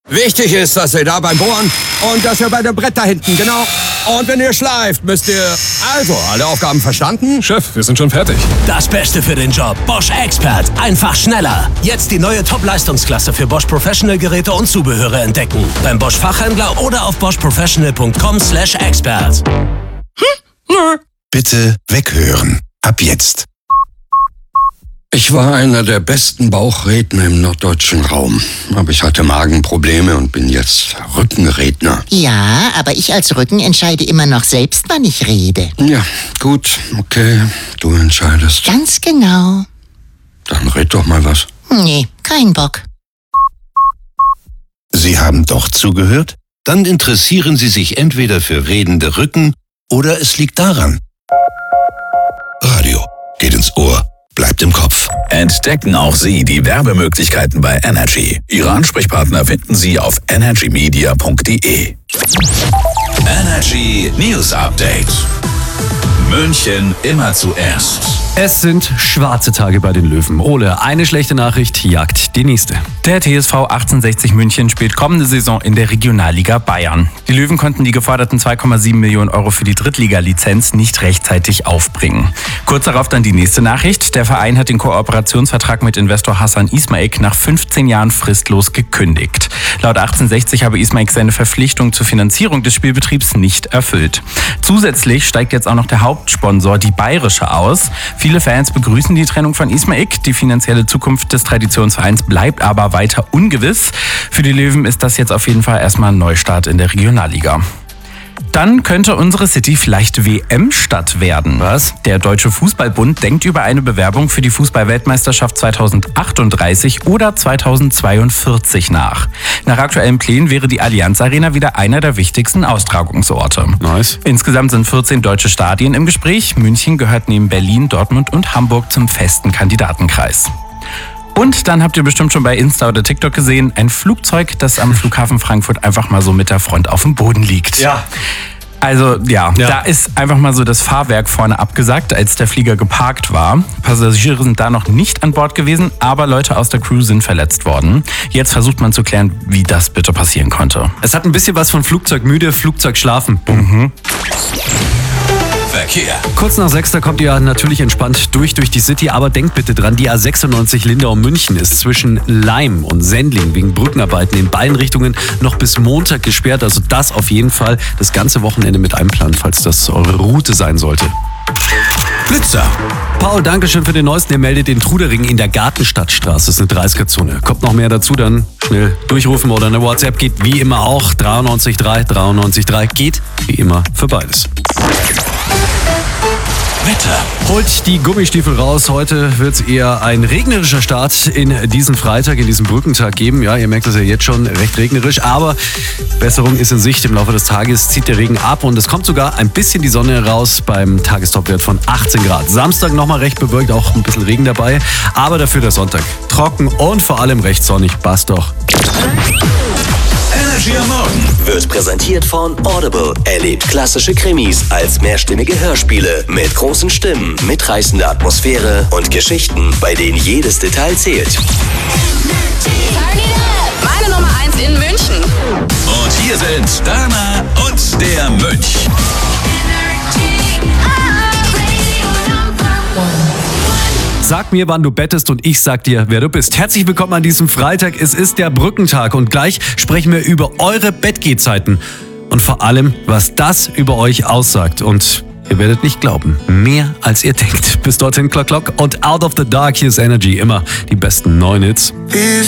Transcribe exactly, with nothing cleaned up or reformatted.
Wichtig ist, dass ihr da beim Bohren und dass ihr bei dem Brett da hinten, genau. Und wenn ihr schleift, müsst ihr... Also, alle Aufgaben verstanden? Chef, wir sind schon fertig. Das Beste für den Job. Bosch Expert. Einfach schneller. Jetzt die neue Top-Leistungsklasse für Bosch Professional Geräte und Zubehöre entdecken. Beim Bosch Fachhändler oder auf bosch professional punkt com slash expert. Bitte weghören. Ab jetzt. Ich war einer der besten Bauchredner im norddeutschen Raum. Aber ich hatte Magenprobleme und bin jetzt Rückenredner. Ja, aber ich als Rücken entscheide immer noch selbst, wann ich rede. Ja, gut, okay. Du entscheidest. Ganz genau. Dann red doch mal was. Nee, kein Bock. Sie haben doch zugehört? Dann interessieren Sie sich entweder für redende Rücken oder es liegt daran. Radio geht ins Ohr, bleibt im Kopf. Entdecken auch Sie die Werbemöglichkeiten bei Energy. Ihre Ansprechpartner finden Sie auf energy media punkt de. Energy News Update. München immer zuerst. Es sind schwarze Tage bei den Löwen. Ole, eine schlechte Nachricht jagt die nächste. Der T S V achtzehnhundertsechzig München spielt kommende Saison in der Regionalliga Bayern. Die Löwen konnten die geforderten zwei Komma sieben Millionen Euro für die Drittliga-Lizenz nicht rechtzeitig aufbringen. Kurz darauf dann die nächste Nachricht. Der Verein hat den Kooperationsvertrag mit Investor Hassan Ismaik nach fünfzehn Jahren fristlos gekündigt. Laut achtzehnhundertsechzig habe Ismaik seine Verpflichtung zur Finanzierung des Spielbetriebs nicht erfüllt. Zusätzlich steigt jetzt auch noch der Hauptsponsor, die Bayerische, aus. Viele Fans begrüßen die Trennung von Ismaik. Die finanzielle Zukunft des Traditionsvereins bleibt aber weiter ungewiss. Für die Löwen ist das jetzt auf jeden Fall erstmal ein Neustart in der Regionalliga. Dann könnte unsere City vielleicht W M-Stadt werden. Was? Der Deutsche Fußballbund denkt über eine Bewerbung für die Fußball-Weltmeisterschaft zweitausendachtunddreißig oder zweitausendzweiundvierzig nach. Nach aktuellen Plänen wäre die Allianz Arena wieder einer der wichtigsten Austragungsorte. Nice. Insgesamt sind vierzehn deutsche Stadien im Gespräch. München gehört neben Berlin, Dortmund und Hamburg zum festen Kandidatenkreis. Und dann habt ihr bestimmt schon bei Insta oder TikTok gesehen, ein Flugzeug, das am Flughafen Frankfurt einfach mal so mit der Front auf dem Boden liegt. Ja. Also ja, Ja. da ist einfach mal so das Fahrwerk vorne abgesackt, als der Flieger geparkt war. Passagiere sind da noch nicht an Bord gewesen, aber Leute aus der Crew sind verletzt worden. Jetzt versucht man zu klären, wie das bitte passieren konnte. Es hat ein bisschen was von Flugzeugmüde, Flugzeugschlafen. Mhm. Verkehr. Kurz nach sechs, da kommt ihr natürlich entspannt durch durch die City, aber denkt bitte dran, die A sechsundneunzig Lindau-München ist zwischen Laim und Sendling wegen Brückenarbeiten in beiden Richtungen noch bis Montag gesperrt. Also das auf jeden Fall das ganze Wochenende mit einplanen, falls das eure Route sein sollte. Blitzer. Paul, danke schön für den neuesten. Der meldet den Trudering in der Gartenstadtstraße. Das ist eine dreißiger-Zone. Kommt noch mehr dazu, dann schnell durchrufen oder eine WhatsApp. Geht wie immer auch dreiundneunzig drei dreiundneunzig drei. Geht wie immer für beides. Wetter. Holt die Gummistiefel raus. Heute wird es eher ein regnerischer Start in diesen Freitag, in diesem Brückentag geben. Ja, ihr merkt das ja jetzt schon, recht regnerisch. Aber Besserung ist in Sicht. Im Laufe des Tages zieht der Regen ab und es kommt sogar ein bisschen die Sonne heraus beim Tagestopwert von achtzehn Grad. Samstag nochmal recht bewölkt, auch ein bisschen Regen dabei. Aber dafür der Sonntag trocken und vor allem recht sonnig. Passt doch. Energy am Morgen Wird präsentiert von Audible. Erlebt klassische Krimis als mehrstimmige Hörspiele mit großen Stimmen, mitreißender Atmosphäre und Geschichten, bei denen jedes Detail zählt. Meine Nummer eins in München. Und hier sind Dana und der Mönch. Sag mir, wann du bettest und ich sag dir, wer du bist. Herzlich willkommen an diesem Freitag. Es ist der Brückentag und gleich sprechen wir über eure Bettgehzeiten und vor allem, was das über euch aussagt. Und ihr werdet nicht glauben, mehr als ihr denkt. Bis dorthin, Klock, Klock und Out of the Dark. Hier ist Energy, immer die besten neuen Hits.